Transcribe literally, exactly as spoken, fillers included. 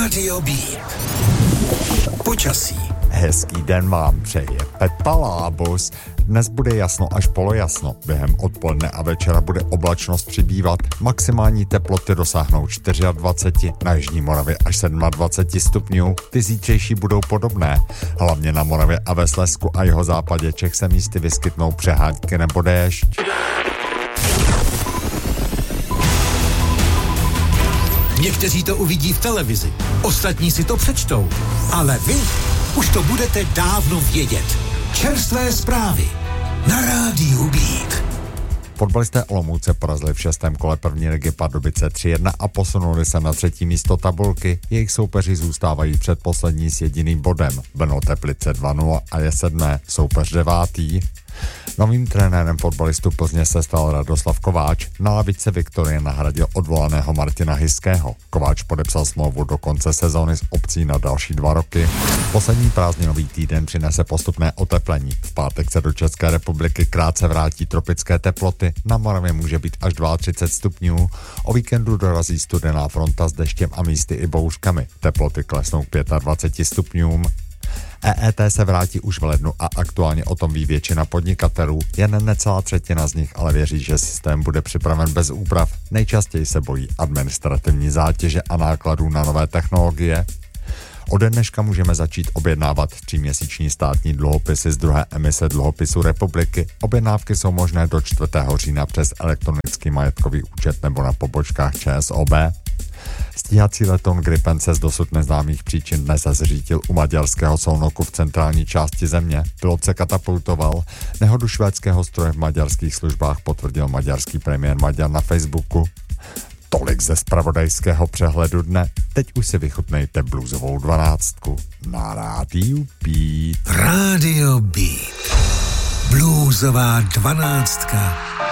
Rádio B. Počasí. Hezký den vám přeje Pepa Lábus. Dnes bude jasno až polojasno. Během odpoledne a večera bude oblačnost přibývat. Maximální teploty dosáhnou dvacet čtyři, na jižní Moravě až dvacet sedm stupňů. Ty zítřejší budou podobné. Hlavně na Moravě a ve Slezsku a jeho západě Čech se místy vyskytnou přehánky nebo déšť. Někteří to uvidí v televizi, ostatní si to přečtou, ale vy už to budete dávno vědět. Čerstvé zprávy na Rádiu Beat. Fotbalisté Olomouce porazili v šestém kole první ligy Pardubice tři jedna a posunuli se na třetí místo tabulky. Jejich soupeři zůstávají předposlední s jediným bodem. Brno Teplice dva nula a je sedmé, soupeř devátý. Novým trenérem fotbalistů Plzně se stal Radoslav Kováč. Na lavice Viktorie nahradil odvolaného Martina Hyského. Kováč podepsal smlouvu do konce sezóny s opcí na další dva roky. Poslední prázdninový týden přinese postupné oteplení. V pátek se do České republiky krátce vrátí tropické teploty. Na Moravě může být až třicet dva stupňů. O víkendu dorazí studená fronta s deštěm a místy i bouřkami. Teploty klesnou k dvacet pět stupňům. E E T se vrátí už v lednu a aktuálně o tom ví většina podnikatelů. Jen necelá třetina z nich ale věří, že systém bude připraven bez úprav. Nejčastěji se bojí administrativní zátěže a nákladů na nové technologie. Ode dneška můžeme začít objednávat tříměsíční státní dluhopisy z druhé emise dluhopisu republiky. Objednávky jsou možné do čtvrtého října přes elektronický majetkový účet nebo na pobočkách Č S O B. Stíhací letoun Gripen se z dosud neznámých příčin dnes zřítil u maďarského Solnoku v centrální části země. Pilot se katapultoval. Nehodu švédského stroje v maďarských službách potvrdil maďarský premiér Maďar na Facebooku. Tolik ze zpravodajského přehledu dne. Teď už si vychutnejte bluesovou dvanáctku na Rádiu Beat. Rádio Beat. Bluesová dvanáctka.